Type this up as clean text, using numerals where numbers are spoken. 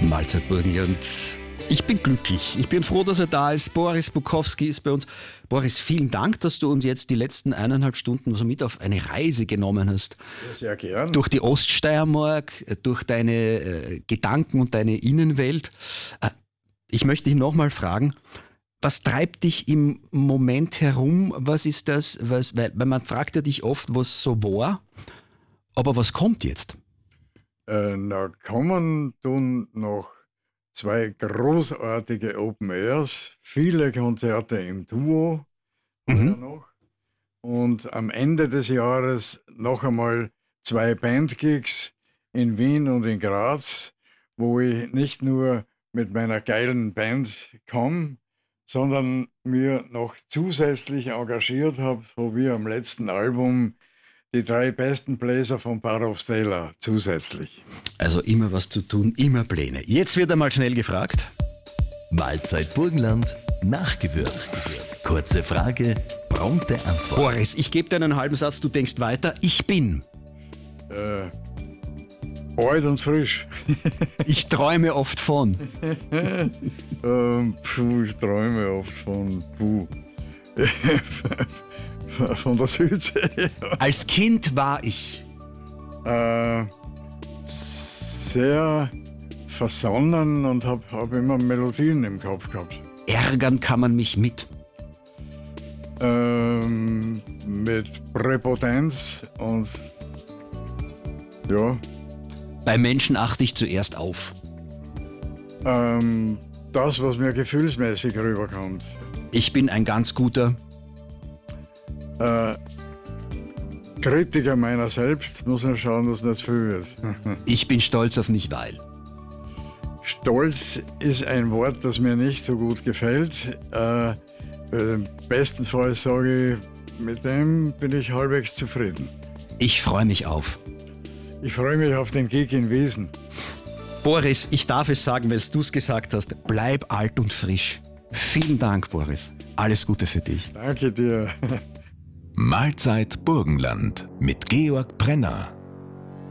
Mahlzeit Burgenland. Ich bin glücklich. Ich bin froh, dass er da ist. Boris Bukowski ist bei uns. Boris, vielen Dank, dass du uns jetzt die letzten 1,5 Stunden so mit auf eine Reise genommen hast. Ja, sehr gern. Durch die Oststeiermark, durch deine Gedanken und deine Innenwelt. Ich möchte dich nochmal fragen, was treibt dich im Moment herum? Was ist das? Weil man fragt ja dich oft, was so war. Aber was kommt jetzt? Kommen tun noch 2 großartige Open Airs, viele Konzerte im Duo noch. Und am Ende des Jahres noch einmal 2 Bandgigs in Wien und in Graz, wo ich nicht nur mit meiner geilen Band komme, sondern mir noch zusätzlich engagiert habe, so wie am letzten Album, die 3 besten Bläser von Barov Stella zusätzlich. Also immer was zu tun, immer Pläne. Jetzt wird einmal schnell gefragt. Mahlzeit Burgenland, nachgewürzt. Kurze Frage, prompte Antwort. Boris, ich gebe dir einen halben Satz, du denkst weiter. Ich bin. Alt und frisch. Ich träume oft von. Ich träume oft von von der Südsee. Als Kind war ich. Sehr versonnen und hab immer Melodien im Kopf gehabt. Ärgern kann man mich mit. Mit Präpotenz und ja. Bei Menschen achte ich zuerst auf. Das, was mir gefühlsmäßig rüberkommt. Ich bin ein ganz guter Kritiker meiner selbst, muss man schauen, dass nicht viel wird. Ich bin stolz auf mich, weil. Stolz ist ein Wort, das mir nicht so gut gefällt. Bestenfalls sage ich, mit dem bin ich halbwegs zufrieden. Ich freue mich auf. Ich freue mich auf den Gig in Wiesn. Boris, ich darf es sagen, weil du es gesagt hast, bleib alt und frisch. Vielen Dank, Boris. Alles Gute für dich. Danke dir. Mahlzeit Burgenland mit Georg Brenner.